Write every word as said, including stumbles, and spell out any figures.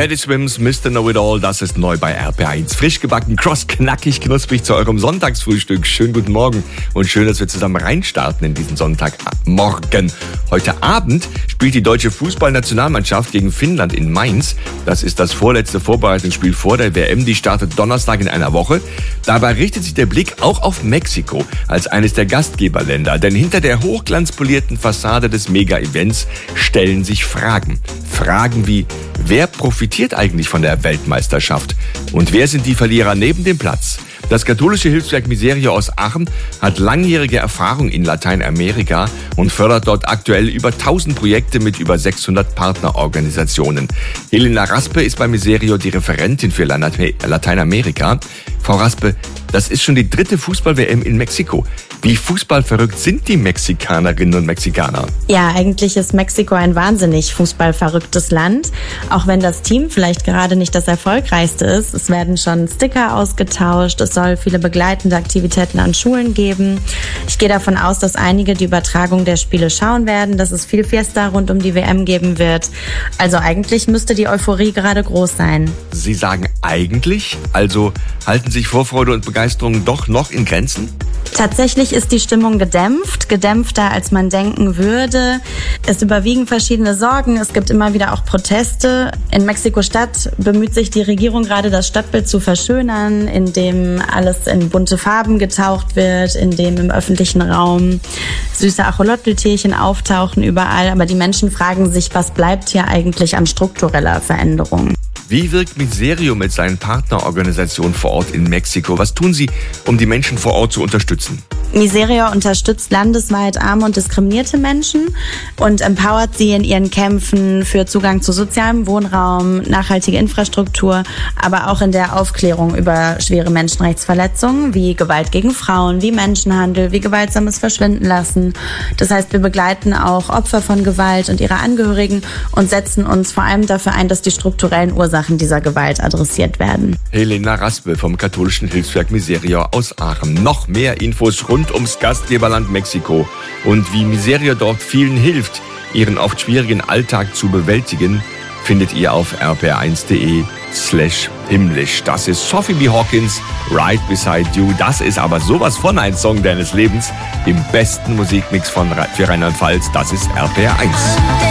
Teddy Swims, Mister Know-It-All, das ist neu bei R P R eins. Frisch gebacken, kross, knackig, knusprig zu eurem Sonntagsfrühstück. Schönen guten Morgen und schön, dass wir zusammen reinstarten in diesen Sonntagmorgen. Heute Abend spielt die deutsche Fußballnationalmannschaft gegen Finnland in Mainz. Das ist das vorletzte Vorbereitungsspiel vor der W M. Die startet Donnerstag in einer Woche. Dabei richtet sich der Blick auch auf Mexiko als eines der Gastgeberländer. Denn hinter der hochglanzpolierten Fassade des Mega-Events stellen sich Fragen. Fragen wie: Wer profitiert eigentlich von der Weltmeisterschaft? Und wer sind die Verlierer neben dem Platz? Das katholische Hilfswerk Miserio aus Aachen hat langjährige Erfahrung in Lateinamerika und fördert dort aktuell über tausend Projekte mit über sechshundert Partnerorganisationen. Helena Raspe ist bei Miserio die Referentin für Lateinamerika. Frau Raspe, das ist schon die dritte Fußball-W M in Mexiko. Wie fußballverrückt sind die Mexikanerinnen und Mexikaner? Ja, eigentlich ist Mexiko ein wahnsinnig fußballverrücktes Land. Auch wenn das Team vielleicht gerade nicht das erfolgreichste ist. Es werden schon Sticker ausgetauscht. Es soll viele begleitende Aktivitäten an Schulen geben. Ich gehe davon aus, dass einige die Übertragung der Spiele schauen werden, dass es viel Fiesta rund um die W M geben wird. Also eigentlich müsste die Euphorie gerade groß sein. Sie sagen eigentlich? Also halten sich Vorfreude und Begeisterung doch noch in Grenzen? Tatsächlich ist die Stimmung gedämpft, gedämpfter als man denken würde. Es überwiegen verschiedene Sorgen, es gibt immer wieder auch Proteste. In Mexiko-Stadt bemüht sich die Regierung gerade, das Stadtbild zu verschönern, indem alles in bunte Farben getaucht wird, indem im öffentlichen Raum süße Acholotl-Tierchen auftauchen überall. Aber die Menschen fragen sich, was bleibt hier eigentlich an struktureller Veränderung? Wie wirkt Miserio mit seinen Partnerorganisationen vor Ort in Mexiko? Was tun Sie, um die Menschen vor Ort zu unterstützen? Miserio unterstützt landesweit arme und diskriminierte Menschen und empowert sie in ihren Kämpfen für Zugang zu sozialem Wohnraum, nachhaltige Infrastruktur, aber auch in der Aufklärung über schwere Menschenrechtsverletzungen wie Gewalt gegen Frauen, wie Menschenhandel, wie gewaltsames Verschwinden lassen. Das heißt, wir begleiten auch Opfer von Gewalt und ihre Angehörigen und setzen uns vor allem dafür ein, dass die strukturellen Ursachen dieser Gewalt adressiert werden. Helena Raspe vom katholischen Hilfswerk Miserio aus Aachen. Noch mehr Infos rund ums Gastgeberland Mexiko und wie Miserio dort vielen hilft, ihren oft schwierigen Alltag zu bewältigen, findet ihr auf r p r eins punkt d e slash himmlisch. Das ist Sophie B. Hawkins, Right Beside You. Das ist aber sowas von ein Song deines Lebens im besten Musikmix von für Rheinland-Pfalz. Das ist R P R eins.